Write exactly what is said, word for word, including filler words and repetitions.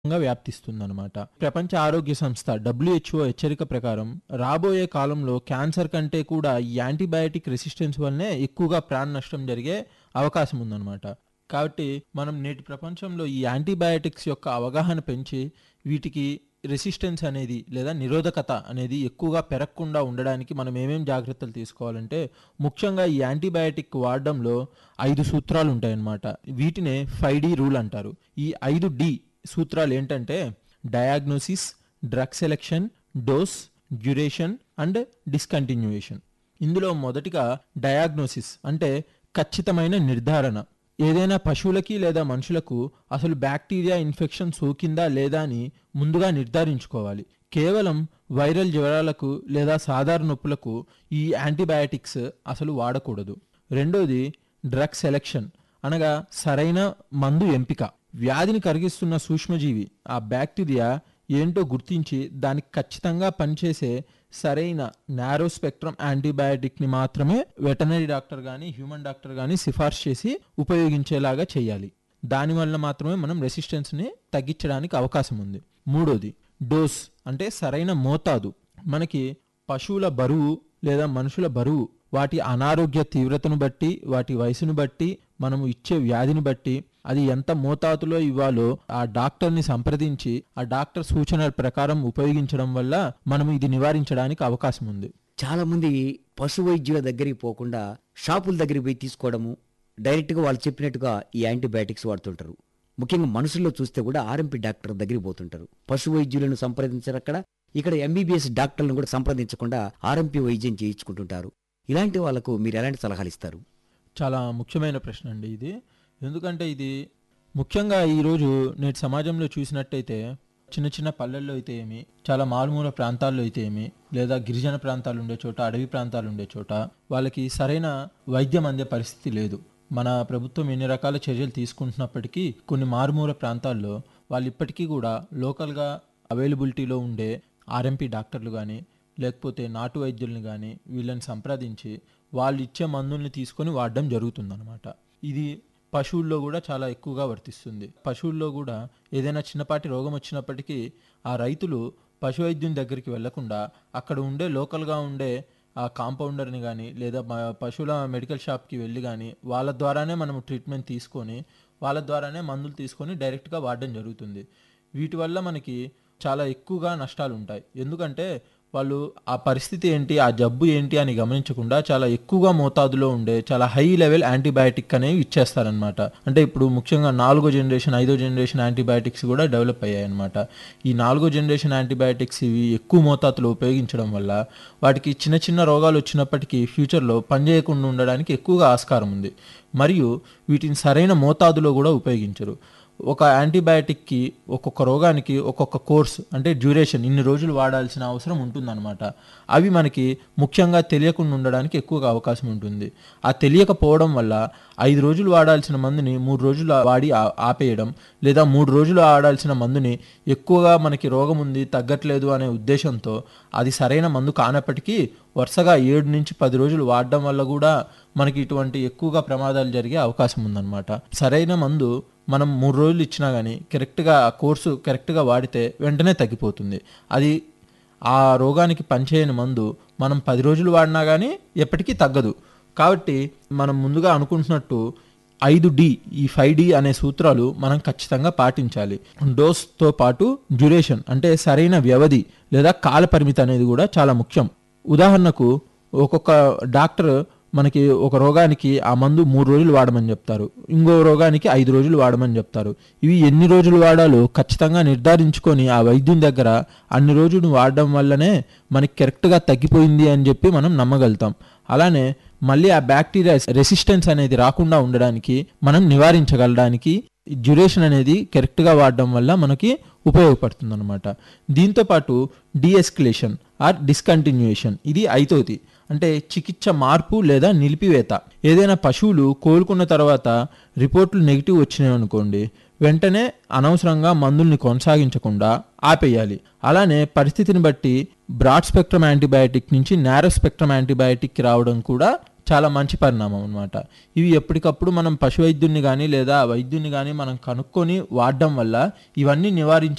వ్యాప్తిస్తుందన్నమాట. ప్రపంచ ఆరోగ్య సంస్థ డబ్ల్యూహెచ్ఓ హెచ్చరిక ప్రకారం రాబోయే కాలంలో క్యాన్సర్ కంటే కూడా ఈ యాంటీబయాటిక్ రెసిస్టెన్స్ వల్లనే ఎక్కువగా ప్రాణ నష్టం జరిగే అవకాశం ఉందన్నమాట. కాబట్టి మనం నేటి ప్రపంచంలో ఈ యాంటీబయాటిక్స్ యొక్క అవగాహన పెంచి వీటికి రెసిస్టెన్స్ అనేది లేదా నిరోధకత అనేది ఎక్కువగా పెరగకుండా ఉండడానికి మనం ఏమేం జాగ్రత్తలు తీసుకోవాలంటే, ముఖ్యంగా ఈ యాంటీబయాటిక్ వాడడంలో ఐదు సూత్రాలు ఉంటాయన్నమాట. వీటినే ఫైవ్ డి రూల్ అంటారు. ఈ ఐదు డి సూత్రాలు ఏంటంటే diagnosis, drug selection, dose, duration and డిస్కంటిన్యూయేషన్. ఇందులో మొదటిగా డయాగ్నోసిస్ అంటే ఖచ్చితమైన నిర్ధారణ. ఏదైనా పశువులకి లేదా మనుషులకు అసలు బ్యాక్టీరియా ఇన్ఫెక్షన్ సోకిందా లేదా అని ముందుగా నిర్ధారించుకోవాలి. కేవలం వైరల్ జ్వరాలకు లేదా సాధారణ నొప్పులకు ఈ యాంటీబయాటిక్స్ అసలు వాడకూడదు. రెండోది డ్రగ్ సెలెక్షన్ అనగా సరైన మందు ఎంపిక. వ్యాధిని కరిగిస్తున్న సూక్ష్మజీవి ఆ బ్యాక్టీరియా ఏంటో గుర్తించి దానికి ఖచ్చితంగా పనిచేసే సరైన నారో స్పెక్ట్రమ్ యాంటీబయాటిక్ని మాత్రమే వెటనరీ డాక్టర్ కానీ హ్యూమన్ డాక్టర్ కానీ సిఫార్సు చేసి ఉపయోగించేలాగా చేయాలి. దానివల్ల మాత్రమే మనం రెసిస్టెన్స్ని తగ్గించడానికి అవకాశం ఉంది. మూడోది డోస్ అంటే సరైన మోతాదు. మనకి పశువుల బరువు లేదా మనుషుల బరువు వాటి అనారోగ్య తీవ్రతను బట్టి, వాటి వయసును బట్టి, మనము ఇచ్చే వ్యాధిని బట్టి అది ఎంత మోతాదులో ఇవ్వాలో ఆ డాక్టర్ని సంప్రదించి ఆ డాక్టర్ సూచనల ప్రకారం ఉపయోగించడం వల్ల మనం ఇది నివారించడానికి అవకాశం ఉంది. చాలా మంది పశు వైద్యుల దగ్గరికి పోకుండా షాపుల దగ్గరికి పోయి తీసుకోవడము, డైరెక్ట్గా వాళ్ళు చెప్పినట్టుగా ఈ యాంటీబయాటిక్స్ వాడుతుంటారు. ముఖ్యంగా మనుషుల్లో చూస్తే కూడా ఆర్ఎంపీ డాక్టర్ దగ్గరికి పోతుంటారు. పశు వైద్యులను సంప్రదించారు అక్కడ. ఇక్కడ ఎంబీబీఎస్ డాక్టర్లను కూడా సంప్రదించకుండా ఆర్ఎంపీ వైద్యం చేయించుకుంటుంటారు. ఇలాంటి వాళ్ళకు మీరు ఎలాంటి సలహాలు ఇస్తారు? చాలా ముఖ్యమైన ప్రశ్న అండి ఇది. ఎందుకంటే ఇది ముఖ్యంగా ఈరోజు నేటి సమాజంలో చూసినట్టయితే చిన్న చిన్న పల్లెల్లో అయితే ఏమి, చాలా మారుమూల ప్రాంతాల్లో అయితే ఏమి, లేదా గిరిజన ప్రాంతాలు ఉండే చోట, అడవి ప్రాంతాలు ఉండే చోట వాళ్ళకి సరైన వైద్యం అందే పరిస్థితి లేదు. మన ప్రభుత్వం ఎన్ని రకాల చర్యలు తీసుకుంటున్నప్పటికీ కొన్ని మారుమూల ప్రాంతాల్లో వాళ్ళు ఇప్పటికీ కూడా లోకల్గా అవైలబిలిటీలో ఉండే ఆర్ఎంపీ డాక్టర్లు కానీ లేకపోతే నాటు వైద్యుల్ని కానీ వీళ్ళని సంప్రదించి వాళ్ళు ఇచ్చే మందుల్ని తీసుకొని వాడడం జరుగుతుందన్నమాట. ఇది పశువుల్లో కూడా చాలా ఎక్కువగా వర్తిస్తుంది. పశువుల్లో కూడా ఏదైనా చిన్నపాటి రోగం వచ్చినప్పటికీ ఆ రైతులు పశు వైద్యం దగ్గరికి వెళ్లకుండా అక్కడ ఉండే లోకల్గా ఉండే ఆ కాంపౌండర్ని కానీ లేదా పశువుల మెడికల్ షాప్కి వెళ్ళి కానీ వాళ్ళ ద్వారానే మనం ట్రీట్మెంట్ తీసుకొని వాళ్ళ ద్వారానే మందులు తీసుకొని డైరెక్ట్గా వాడడం జరుగుతుంది. వీటి వల్ల మనకి చాలా ఎక్కువగా నష్టాలు ఉంటాయి. ఎందుకంటే వాళ్ళు ఆ పరిస్థితి ఏంటి, ఆ జబ్బు ఏంటి అని గమనించకుండా చాలా ఎక్కువగా మోతాదులో ఉండే చాలా హై లెవెల్ యాంటీబయాటిక్ అనేవి ఇచ్చేస్తారనమాట. అంటే ఇప్పుడు ముఖ్యంగా నాలుగో జనరేషన్ ఐదో జనరేషన్ యాంటీబయాటిక్స్ కూడా డెవలప్ అయ్యాయి అనమాట. ఈ నాలుగో జనరేషన్ యాంటీబయాటిక్స్ ఇవి ఎక్కువ మోతాదులో ఉపయోగించడం వల్ల వాటికి చిన్న చిన్న రోగాలు వచ్చినప్పటికీ ఫ్యూచర్లో పనిచేయకుండా ఉండడానికి ఎక్కువగా ఆస్కారం ఉంది. మరియు వీటిని సరైన మోతాదులో కూడా ఉపయోగించరు. ఒక యాంటీబయాటిక్కి ఒక్కొక్క రోగానికి ఒక్కొక్క కోర్స్ అంటే డ్యూరేషన్ ఇన్ని రోజులు వాడాల్సిన అవసరం ఉంటుందన్నమాట. అవి మనకి ముఖ్యంగా తెలియకుండా ఉండడానికి ఎక్కువగా అవకాశం ఉంటుంది. ఆ తెలియకపోవడం వల్ల ఐదు రోజులు వాడాల్సిన మందుని మూడు రోజులు వాడి ఆపేయడం, లేదా మూడు రోజులు వాడాల్సిన మందుని ఎక్కువగా మనకి రోగం ఉంది తగ్గట్లేదు అనే ఉద్దేశంతో అది సరైన మందు కానప్పటికీ వరుసగా ఏడు నుంచి పది రోజులు వాడడం వల్ల కూడా మనకి ఇటువంటి ఎక్కువగా ప్రమాదాలు జరిగే అవకాశం ఉందన్నమాట. సరైన మందు మనం మూడు రోజులు ఇచ్చినా కానీ కరెక్ట్గా ఆ కోర్సు కరెక్ట్గా వాడితే వెంటనే తగ్గిపోతుంది. అది ఆ రోగానికి పనిచేయని మందు మనం పది రోజులు వాడినా కానీ ఎప్పటికీ తగ్గదు. కాబట్టి మనం ముందుగా అనుకుంటున్నట్టు ఐదు డి ఈ ఫైవ్ డి అనే సూత్రాలు మనం ఖచ్చితంగా పాటించాలి. డోస్తో పాటు డ్యూరేషన్ అంటే సరైన వ్యవధి లేదా కాల పరిమితి అనేది కూడా చాలా ముఖ్యం. ఉదాహరణకు ఒక్కొక్క డాక్టర్ మనకి ఒక రోగానికి ఆ మందు మూడు రోజులు వాడమని చెప్తారు, ఇంకో రోగానికి ఐదు రోజులు వాడమని చెప్తారు. ఇవి ఎన్ని రోజులు వాడాలో ఖచ్చితంగా నిర్ధారించుకొని ఆ వైద్యం దగ్గర అన్ని రోజులు వాడడం వల్లనే మనకి కరెక్ట్గా తగ్గిపోయింది అని చెప్పి మనం నమ్మగలుగుతాం. అలానే మళ్ళీ ఆ బ్యాక్టీరియా రెసిస్టెన్స్ అనేది రాకుండా ఉండడానికి మనం నివారించగలడానికి డ్యూరేషన్ అనేది కరెక్ట్గా వాడడం వల్ల మనకి ఉపయోగపడుతుంది అనమాట. దీంతోపాటు డీఎస్కలేషన్ ఆర్ డిస్కంటిన్యూయేషన్ ఇది ఐదోది. అంటే చికిత్స మార్పు లేదా నిలిపివేత. ఏదైనా పశువులు కోలుకున్న తర్వాత రిపోర్ట్లు నెగిటివ్ వచ్చినాయి అనుకోండి, వెంటనే అనవసరంగా మందుల్ని కొనసాగించకుండా ఆపేయాలి. అలానే పరిస్థితిని బట్టి బ్రాడ్ స్పెక్ట్రమ్ యాంటీబయాటిక్ నుంచి నారో స్పెక్ట్రమ్ యాంటీబయాటిక్ రావడం కూడా చాలా మంచి పరిణామం అనమాట. ఇవి ఎప్పటికప్పుడు మనం పశు వైద్యున్ని కానీ లేదా వైద్యున్ని కానీ మనం కనుక్కొని వాడడం వల్ల ఇవన్నీ నివారించే